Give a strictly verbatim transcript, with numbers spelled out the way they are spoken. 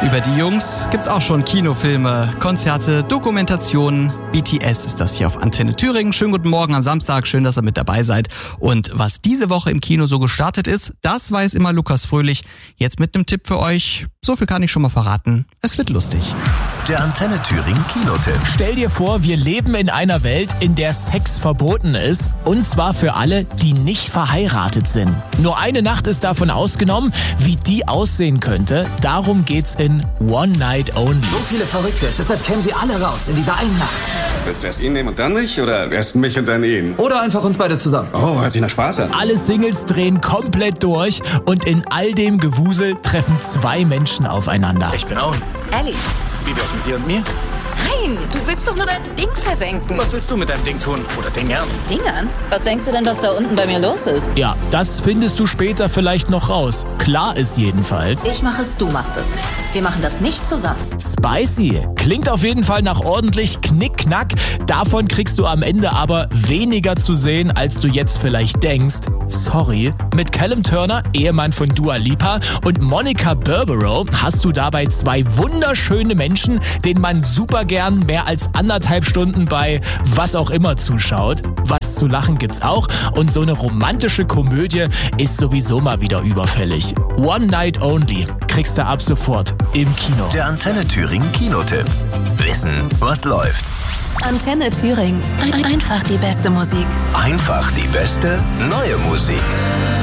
Über die Jungs gibt's auch schon Kinofilme, Konzerte, Dokumentationen. B T S ist das hier auf Antenne Thüringen. Schönen guten Morgen am Samstag, schön, dass ihr mit dabei seid. Und was diese Woche im Kino so gestartet ist, das weiß immer Lukas Fröhlich. Jetzt mit einem Tipp für euch. So viel kann ich schon mal verraten. Es wird lustig. Der Antenne Thüringen Kinotipp. Stell dir vor, wir leben in einer Welt, in der Sex verboten ist. Und zwar für alle, die nicht verheiratet sind. Nur eine Nacht ist davon ausgenommen. Wie die aussehen könnte, darum geht's in One Night Only. So viele Verrückte, deshalb kämen sie alle raus in dieser einen Nacht. Willst du erst ihn nehmen und dann mich? Oder erst mich und dann ihn? Oder einfach uns beide zusammen. Oh, hört sich nach Spaß an. Alle Singles drehen komplett durch und in all dem Gewusel treffen zwei Menschen aufeinander. Ich bin Owen. Ellie. Wie wär's mit dir und mir? Nein, du willst doch nur dein Ding versenken. Was willst du mit deinem Ding tun? Oder Dingern? Dingern? Was denkst du denn, was da unten bei mir los ist? Ja, das findest du später vielleicht noch raus. Klar ist jedenfalls: Ich mache es, du machst es. Wir machen das nicht zusammen. Spicy. Klingt auf jeden Fall nach ordentlich Knickknack. Davon kriegst du am Ende aber weniger zu sehen, als du jetzt vielleicht denkst. Sorry. Mit Callum Turner, Ehemann von Dua Lipa, und Monica Barbaro hast du dabei zwei wunderschöne Menschen, denen man super gern mehr als anderthalb Stunden bei was auch immer zuschaut. Was zu lachen gibt's auch, und so eine romantische Komödie ist sowieso mal wieder überfällig. One Night Only kriegst du ab sofort im Kino. Der Antenne Thüringen Kinotipp. Wissen, was läuft. Antenne Thüringen. Einfach die beste Musik. Einfach die beste neue Musik.